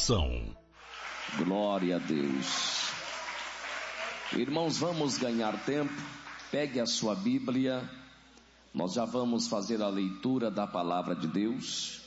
Criação. Glória a Deus. Irmãos, vamos ganhar tempo. Pegue a sua Bíblia. Nós já vamos fazer a leitura da palavra de Deus.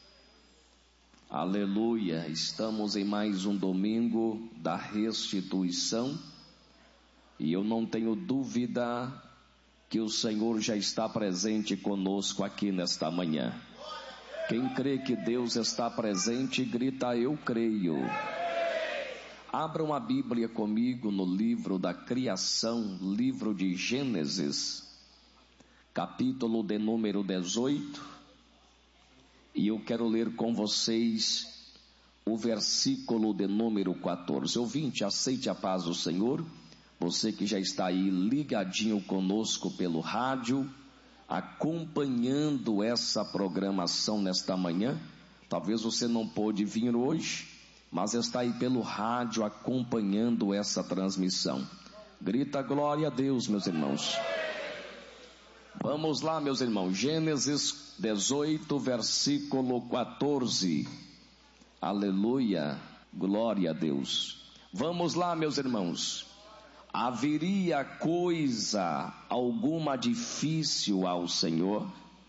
Aleluia. Estamos em mais um domingo da restituição. E eu não tenho dúvida que o Senhor já está presente conosco aqui nesta manhã. Quem crê que Deus está presente, grita: eu creio. Abram a Bíblia comigo no livro da criação, livro de Gênesis, capítulo de número 18. E eu quero ler com vocês o versículo de número 14. Ouvinte, aceite a paz do Senhor. Você que já está aí ligadinho conosco pelo rádio, acompanhando essa programação nesta manhã. Talvez você não pôde vir hoje, mas está aí pelo rádio acompanhando essa transmissão. Grita glória a Deus, meus irmãos. Vamos lá, meus irmãos. Gênesis 18, versículo 14. Aleluia, glória a Deus. Vamos lá, meus irmãos. Haveria coisa alguma difícil ao Senhor?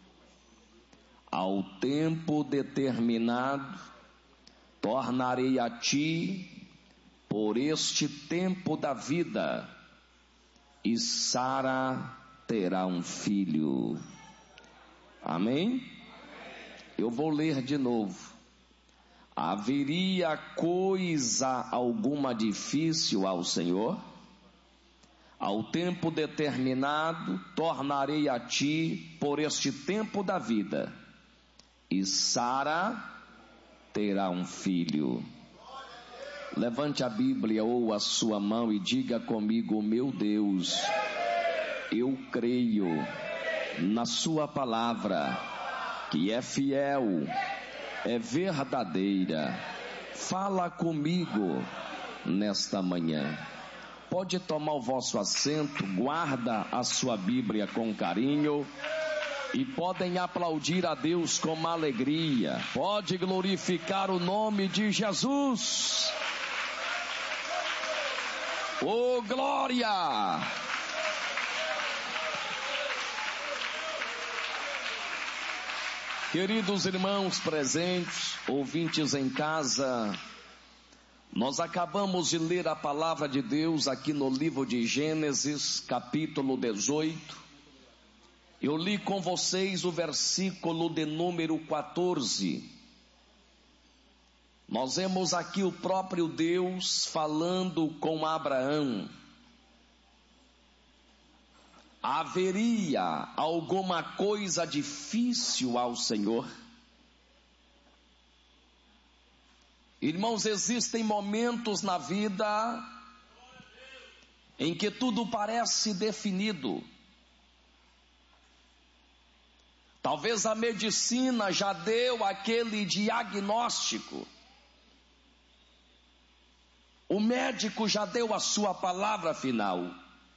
Ao tempo determinado, tornarei a ti por este tempo da vida, e Sara terá um filho. Amém? Eu vou ler de novo. Haveria coisa alguma difícil ao Senhor? Ao tempo determinado, tornarei a ti por este tempo da vida, e Sara terá um filho. Levante a Bíblia ou a sua mão e diga comigo: meu Deus, eu creio na sua palavra, que é fiel, é verdadeira. Fala comigo nesta manhã. Pode tomar o vosso assento, guarda a sua Bíblia com carinho e podem aplaudir a Deus com alegria. Pode glorificar o nome de Jesus. Oh, glória! Queridos irmãos presentes, ouvintes em casa, nós acabamos de ler a palavra de Deus aqui no livro de Gênesis, capítulo 18. Eu li com vocês o versículo de número 14. Nós vemos aqui o próprio Deus falando com Abraão. Haveria alguma coisa difícil ao Senhor? Irmãos, existem momentos na vida em que tudo parece definido. Talvez a medicina já deu aquele diagnóstico. O médico já deu a sua palavra final.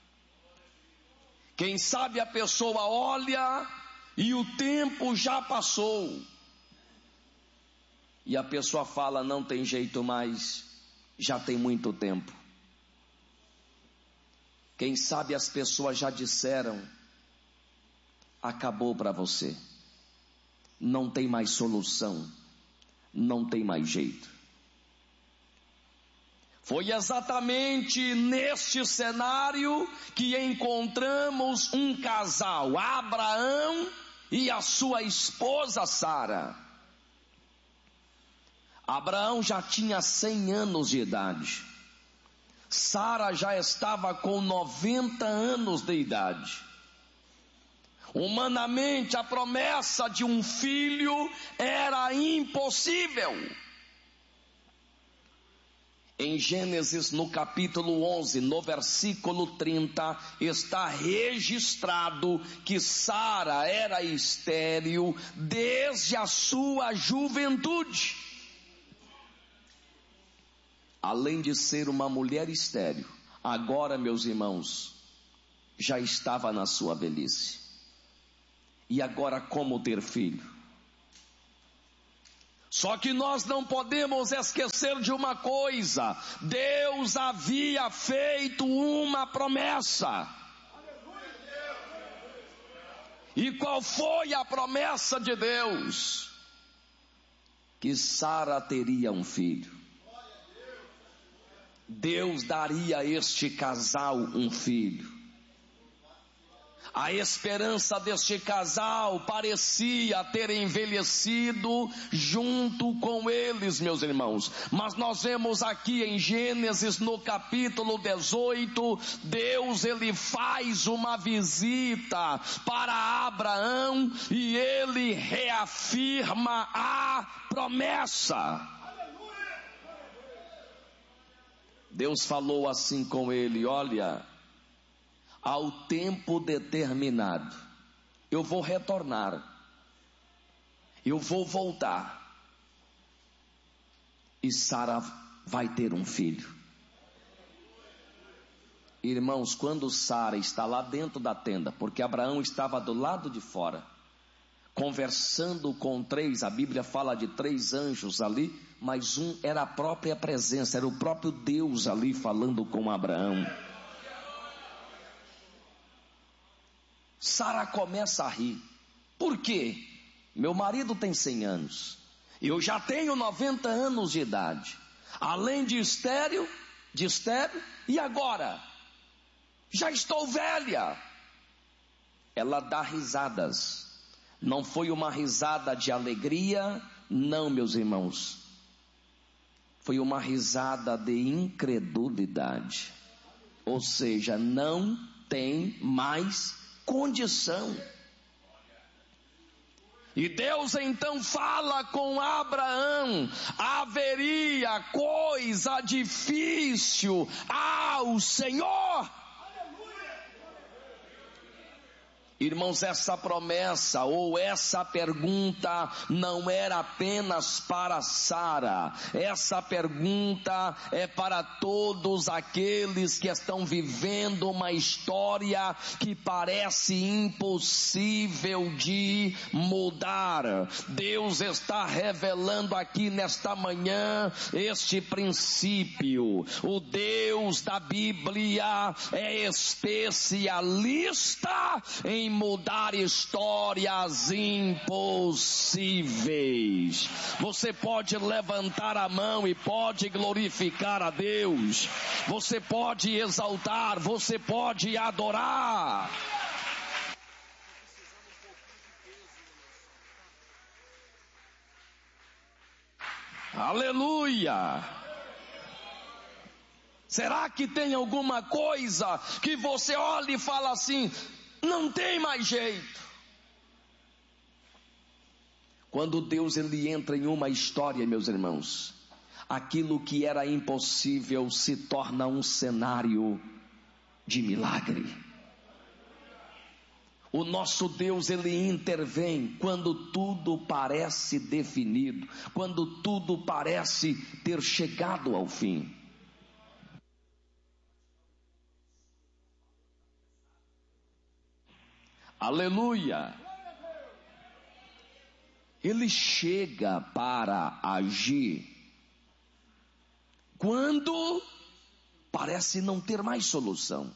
Quem sabe a pessoa olha e o tempo já passou. E a pessoa fala: não tem jeito mais, já tem muito tempo. Quem sabe as pessoas já disseram: acabou para você, não tem mais solução, não tem mais jeito. Foi exatamente neste cenário que encontramos um casal, Abraão e a sua esposa Sara. Abraão já tinha 100 anos de idade. Sara já estava com 90 anos de idade. Humanamente, a promessa de um filho era impossível. Em Gênesis, no capítulo 11, no versículo 30, está registrado que Sara era estéril desde a sua juventude. Além de ser uma mulher estéril, agora, meus irmãos, já estava na sua velhice. E agora, como ter filho? Só que nós não podemos esquecer de uma coisa: Deus havia feito uma promessa. E qual foi a promessa de Deus? Que Sara teria um filho. Deus daria a este casal um filho. A esperança deste casal parecia ter envelhecido junto com eles, meus irmãos. Mas nós vemos aqui em Gênesis, no capítulo 18, Deus ele faz uma visita para Abraão e ele reafirma a promessa. Deus falou assim com ele: olha, ao tempo determinado, eu vou retornar, eu vou voltar, e Sara vai ter um filho. Irmãos, quando Sara está lá dentro da tenda, porque Abraão estava do lado de fora, conversando com três, a Bíblia fala de 3 anjos ali, mas um era a própria presença, era o próprio Deus ali falando com Abraão. Sara começa a rir. Por quê? Meu marido tem 100 anos. Eu já tenho 90 anos de idade. Além de estéril, e agora? Já estou velha. Ela dá risadas. Não foi uma risada de alegria, não, meus irmãos. Foi uma risada de incredulidade. Ou seja, não tem mais condição. E Deus então fala com Abraão: haveria coisa difícil ao Senhor. Irmãos, essa promessa ou essa pergunta não era apenas para Sara. Essa pergunta é para todos aqueles que estão vivendo uma história que parece impossível de mudar. Deus está revelando aqui nesta manhã este princípio. O Deus da Bíblia é especialista em mudar histórias impossíveis. Você pode levantar a mão e pode glorificar a Deus. Você pode exaltar, você pode adorar. Aleluia! Será que tem alguma coisa que você olha e fala assim: não tem mais jeito? Quando Deus ele entra em uma história, meus irmãos, aquilo que era impossível se torna um cenário de milagre. O nosso Deus ele intervém quando tudo parece definido, quando tudo parece ter chegado ao fim. Aleluia! Ele chega para agir quando parece não ter mais solução.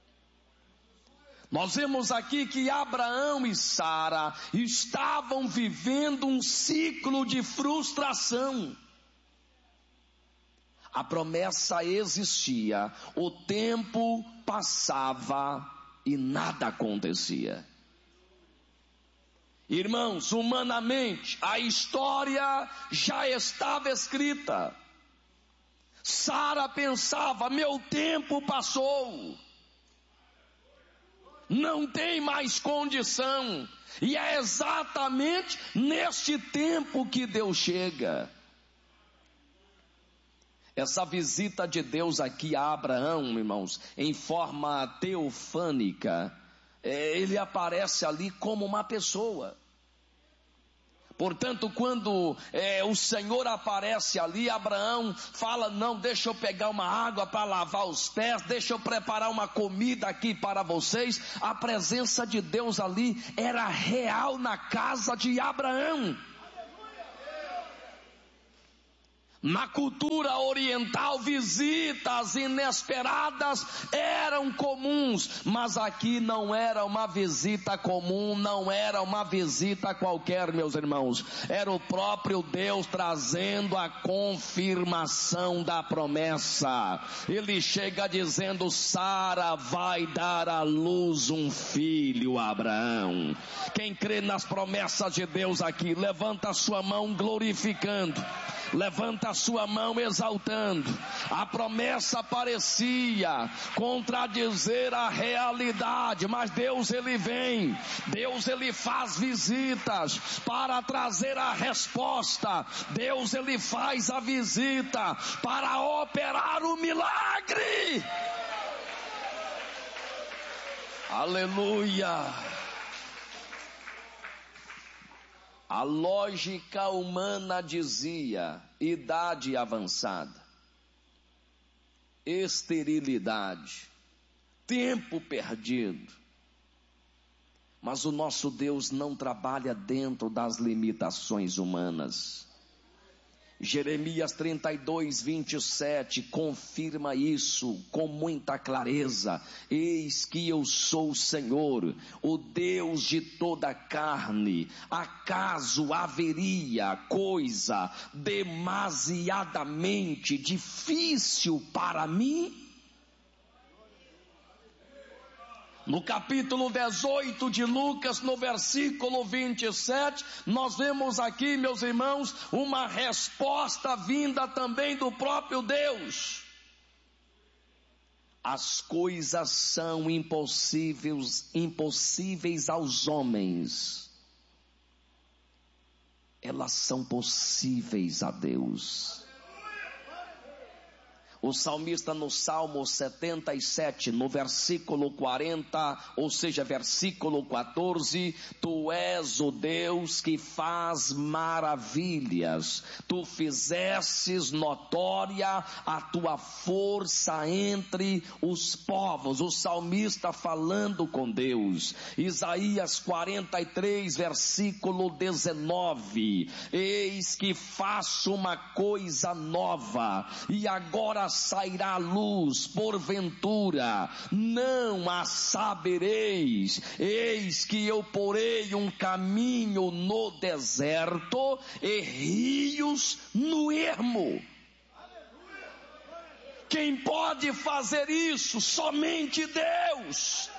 Nós vemos aqui que Abraão e Sara estavam vivendo um ciclo de frustração. A promessa existia, o tempo passava e nada acontecia. Irmãos, humanamente, a história já estava escrita. Sara pensava: meu tempo passou, não tem mais condição. E é exatamente neste tempo que Deus chega. Essa visita de Deus aqui a Abraão, irmãos, em forma teofânica, ele aparece ali como uma pessoa. Portanto, quando o Senhor aparece ali, Abraão fala: não, deixa eu pegar uma água para lavar os pés, deixa eu preparar uma comida aqui para vocês. A presença de Deus ali era real na casa de Abraão. Na cultura oriental, visitas inesperadas eram comuns, mas aqui não era uma visita comum, não era uma visita qualquer, meus irmãos. Era o próprio Deus trazendo a confirmação da promessa. Ele chega dizendo: Sara vai dar à luz um filho a Abraão. Quem crê nas promessas de Deus aqui, levanta a sua mão glorificando. Levanta a sua mão exaltando. A promessa parecia contradizer a realidade, mas Deus ele vem, Deus ele faz visitas para trazer a resposta. Deus ele faz a visita para operar o milagre. Aleluia. A lógica humana dizia: idade avançada, esterilidade, tempo perdido. Mas o nosso Deus não trabalha dentro das limitações humanas. Jeremias 32, 27 confirma isso com muita clareza. Eis que eu sou o Senhor, o Deus de toda a carne. Acaso haveria coisa demasiadamente difícil para mim? No capítulo 18 de Lucas, no versículo 27, nós vemos aqui, meus irmãos, uma resposta vinda também do próprio Deus. As coisas são impossíveis aos homens. Elas são possíveis a Deus. O salmista no Salmo 77, no versículo 40, ou seja, versículo 14, tu és o Deus que faz maravilhas, tu fizestes notória a tua força entre os povos. O salmista falando com Deus. Isaías 43, versículo 19, eis que faço uma coisa nova, e agora sairá a luz, porventura não a sabereis. Eis que eu porei um caminho no deserto e rios no ermo. Quem pode fazer isso? Somente Deus.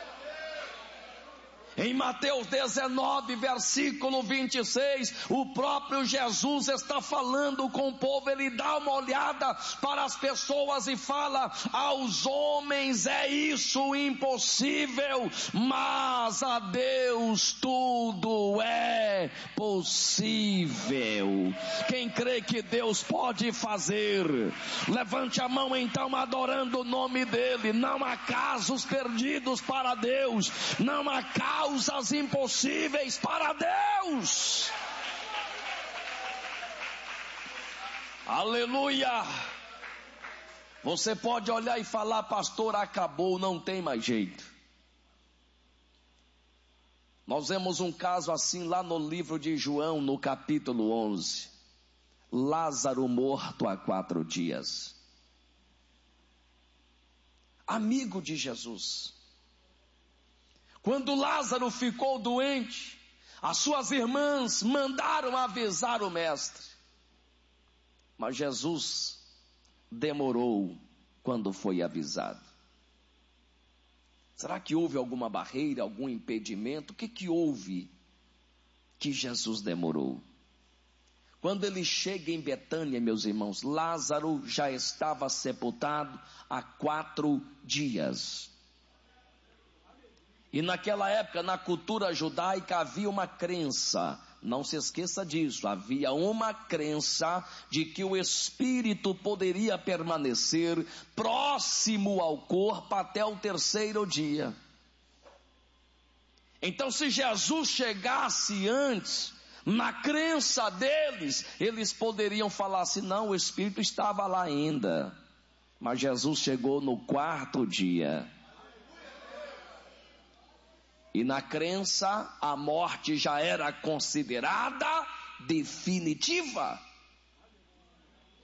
Em Mateus 19, versículo 26, o próprio Jesus está falando com o povo. Ele dá uma olhada para as pessoas e fala: aos homens é isso impossível, mas a Deus tudo é possível. Quem crê que Deus pode fazer, levante a mão então, adorando o nome dele. Não há casos perdidos para Deus, não há causas impossíveis para Deus. Aleluia. Você pode olhar e falar: pastor, acabou, não tem mais jeito. Nós vemos um caso assim lá no livro de João, no capítulo 11. Lázaro morto há 4 dias. Amigo de Jesus. Quando Lázaro ficou doente, as suas irmãs mandaram avisar o mestre. Mas Jesus demorou quando foi avisado. Será que houve alguma barreira, algum impedimento? O que houve que Jesus demorou? Quando ele chega em Betânia, meus irmãos, Lázaro já estava sepultado há 4 dias. E naquela época, na cultura judaica, havia uma crença, não se esqueça disso, havia uma crença de que o espírito poderia permanecer próximo ao corpo até o 3º dia. Então, se Jesus chegasse antes, na crença deles, eles poderiam falar assim: não, o espírito estava lá ainda. Mas Jesus chegou no 4º dia. E na crença, a morte já era considerada definitiva.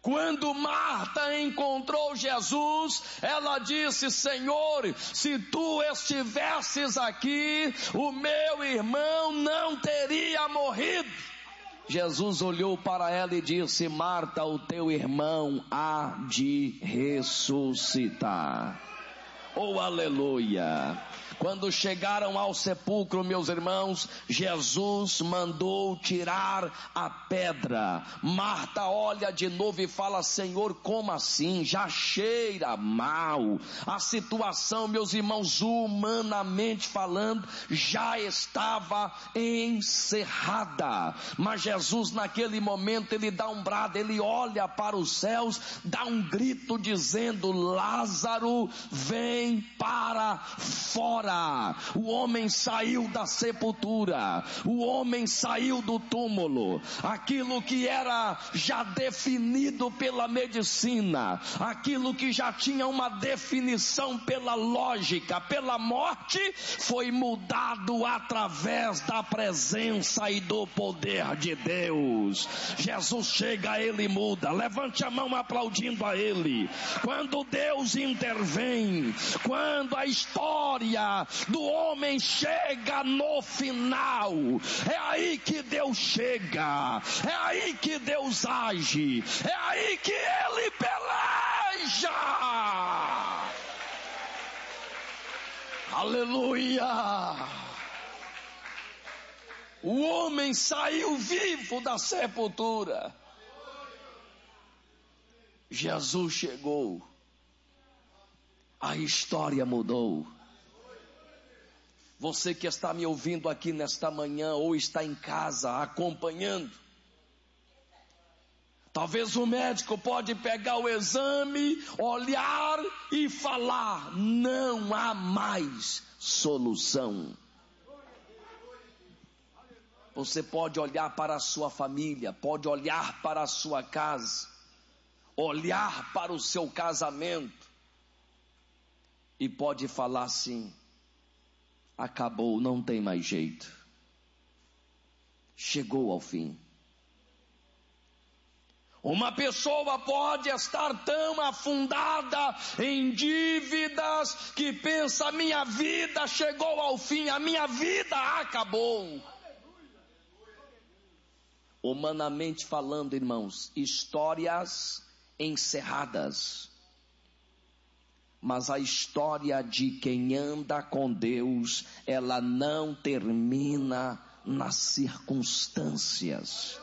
Quando Marta encontrou Jesus, ela disse: Senhor, se tu estivesses aqui, o meu irmão não teria morrido. Jesus olhou para ela e disse: Marta, o teu irmão há de ressuscitar. Oh, aleluia! Quando chegaram ao sepulcro, meus irmãos, Jesus mandou tirar a pedra. Marta olha de novo e fala: Senhor, como assim? Já cheira mal. A situação, meus irmãos, humanamente falando, já estava encerrada. Mas Jesus, naquele momento, ele dá um brado, ele olha para os céus, dá um grito dizendo: Lázaro, vem para fora. O homem saiu da sepultura, o homem saiu do túmulo. Aquilo que era já definido pela medicina, aquilo que já tinha uma definição pela lógica, pela morte, foi mudado através da presença e do poder de Deus. Jesus chega, ele muda. Levante a mão aplaudindo a ele. Quando Deus intervém, quando a história do homem chega no final, é aí que Deus chega, é aí que Deus age, é aí que ele peleja. Aleluia! O homem saiu vivo da sepultura. Jesus chegou. A história mudou. Você que está me ouvindo aqui nesta manhã, ou está em casa acompanhando, talvez o médico pode pegar o exame, olhar e falar: não há mais solução. Você pode olhar para a sua família, pode olhar para a sua casa, olhar para o seu casamento e pode falar assim: acabou, não tem mais jeito, chegou ao fim. Uma pessoa pode estar tão afundada em dívidas que pensa: minha vida chegou ao fim, a minha vida acabou. Humanamente falando, irmãos, histórias encerradas. Mas a história de quem anda com Deus, ela não termina nas circunstâncias.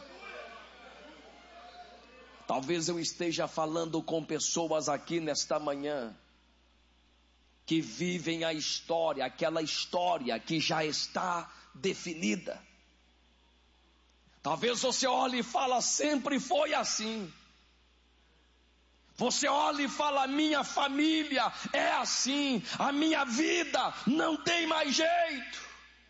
Talvez eu esteja falando com pessoas aqui nesta manhã que vivem a história, aquela história que já está definida. Talvez você olhe e fala: sempre foi assim. Você olha e fala: minha família é assim, a minha vida não tem mais jeito.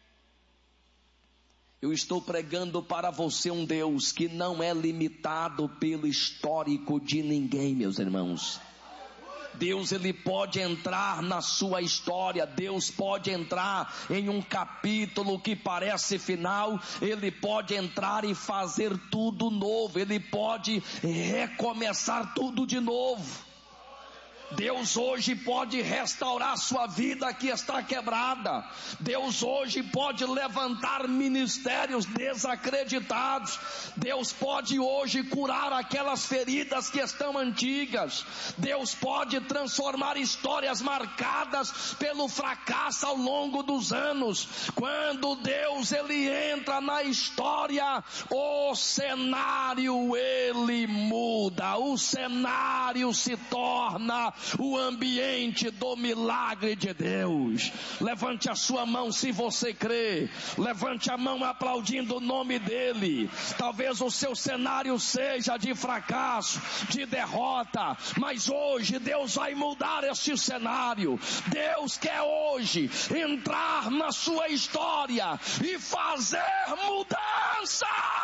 Eu estou pregando para você um Deus que não é limitado pelo histórico de ninguém, meus irmãos. Deus, ele pode entrar na sua história, Deus pode entrar em um capítulo que parece final, ele pode entrar e fazer tudo novo, ele pode recomeçar tudo de novo. Deus hoje pode restaurar sua vida que está quebrada. Deus hoje pode levantar ministérios desacreditados. Deus pode hoje curar aquelas feridas que estão antigas. Deus pode transformar histórias marcadas pelo fracasso ao longo dos anos. Quando Deus ele entra na história, o cenário ele muda. O cenário se torna o ambiente do milagre de Deus. Levante a sua mão se você crê. Levante a mão aplaudindo o nome dele. Talvez o seu cenário seja de fracasso, de derrota, mas hoje Deus vai mudar este cenário. Deus quer hoje entrar na sua história e fazer mudança.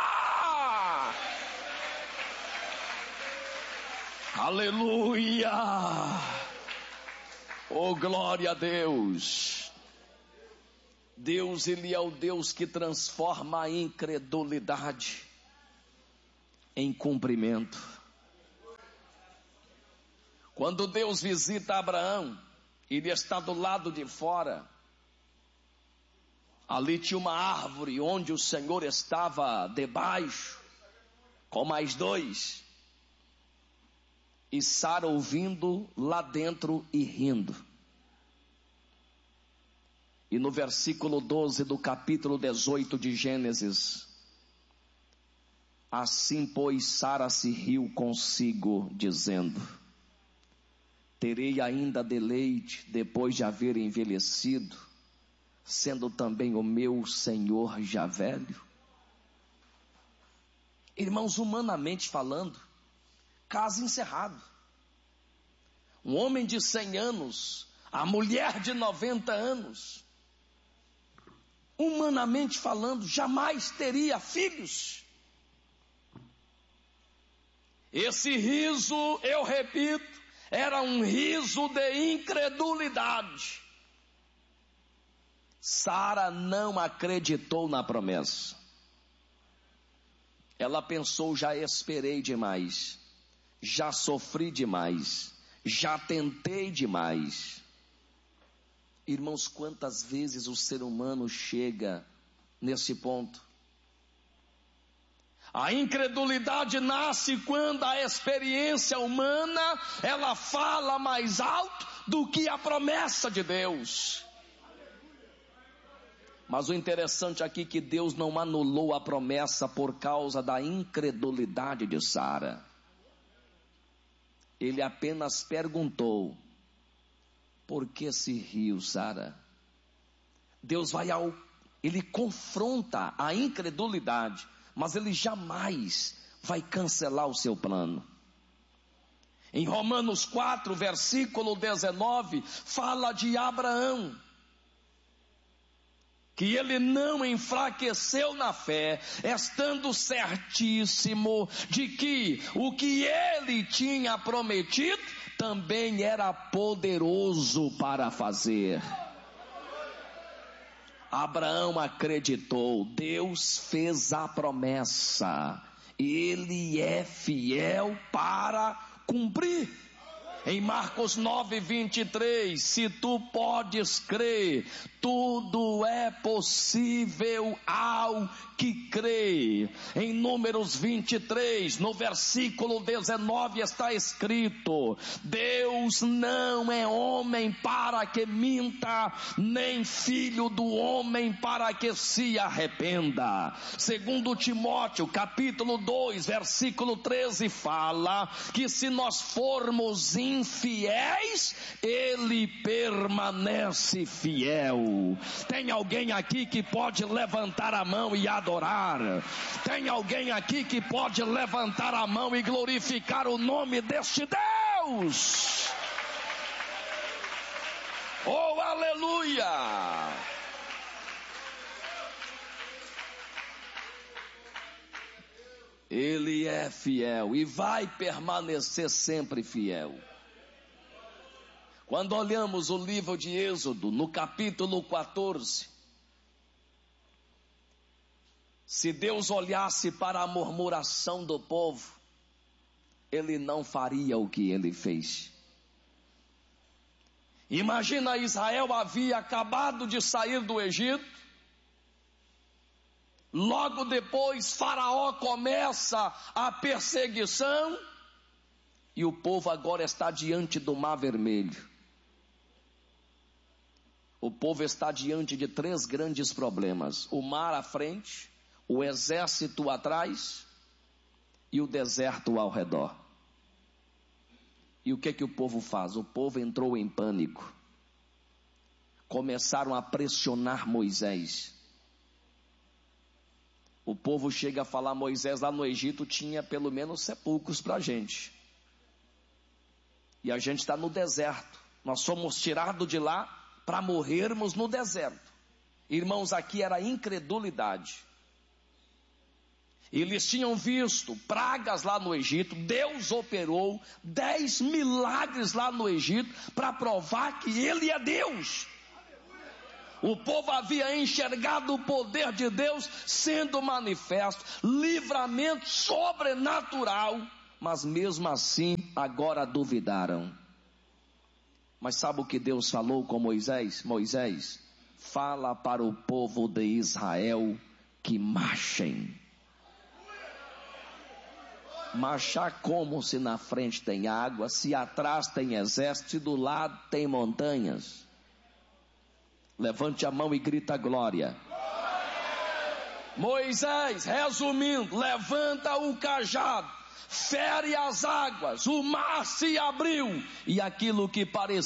Aleluia! Oh, glória a Deus! Deus, ele é o Deus que transforma a incredulidade em cumprimento. Quando Deus visita Abraão, ele está do lado de fora. Ali tinha uma árvore onde o Senhor estava debaixo, com mais dois. E Sara ouvindo lá dentro e rindo. E no versículo 12 do capítulo 18 de Gênesis: assim, pois, Sara se riu consigo, dizendo: terei ainda deleite depois de haver envelhecido, sendo também o meu Senhor já velho? Irmãos, humanamente falando, caso encerrado. Um homem de 100 anos, a mulher de 90 anos, humanamente falando, jamais teria filhos. Esse riso, eu repito, era um riso de incredulidade. Sara não acreditou na promessa. Ela pensou: já esperei demais, já sofri demais, já tentei demais. Irmãos, quantas vezes o ser humano chega nesse ponto? A incredulidade nasce quando a experiência humana, ela fala mais alto do que a promessa de Deus. Mas o interessante aqui é que Deus não anulou a promessa por causa da incredulidade de Sara. Ele apenas perguntou: por que se riu, Sara? Deus ele confronta a incredulidade, mas ele jamais vai cancelar o seu plano. Em Romanos 4, versículo 19, fala de Abraão, que ele não enfraqueceu na fé, estando certíssimo de que o que ele tinha prometido também era poderoso para fazer. Abraão acreditou, Deus fez a promessa, ele é fiel para cumprir. Em Marcos 9, 23, se tu podes crer, tudo é possível ao que crê. Em Números 23, no versículo 19 está escrito: Deus não é homem para que minta, nem filho do homem para que se arrependa. Segundo Timóteo, capítulo 2, versículo 13, fala que se nós formos infiéis, ele permanece fiel. Tem alguém aqui que pode levantar a mão e adorar? Tem alguém aqui que pode levantar a mão e glorificar o nome deste Deus? Oh, aleluia! Ele é fiel e vai permanecer sempre fiel. Quando olhamos o livro de Êxodo, no capítulo 14, se Deus olhasse para a murmuração do povo, ele não faria o que ele fez. Imagina, Israel havia acabado de sair do Egito. Logo depois, Faraó começa a perseguição e o povo agora está diante do Mar Vermelho. O povo está diante de 3 grandes problemas: o mar à frente, o exército atrás e o deserto ao redor. E o que o povo faz? O povo entrou em pânico. Começaram a pressionar Moisés. O povo chega a falar: Moisés, lá no Egito tinha pelo menos sepulcros para a gente. E a gente está no deserto. Nós somos tirados de lá para morrermos no deserto. Irmãos, aqui era incredulidade. Eles tinham visto pragas lá no Egito. Deus operou 10 milagres lá no Egito para provar que Ele é Deus. O povo havia enxergado o poder de Deus sendo manifesto, livramento sobrenatural, mas mesmo assim agora duvidaram. Mas sabe o que Deus falou com Moisés? Moisés, fala para o povo de Israel que marchem. Marchar como? Se na frente tem água, se atrás tem exército, se do lado tem montanhas. Levante a mão e grita glória. Moisés, resumindo, levanta o cajado, fere as águas, o mar se abriu, e aquilo que parecia